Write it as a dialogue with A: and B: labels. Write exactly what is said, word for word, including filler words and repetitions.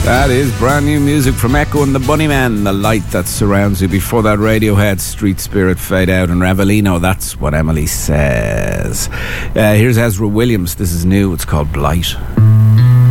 A: That is brand new music from Echo and the Bunnymen, The Light That Surrounds You. Before that, Radiohead, Street Spirit, Fade Out, and Ravelino, That's What Emily Says. Uh, here's Ezra Williams. This is new. It's called Blight.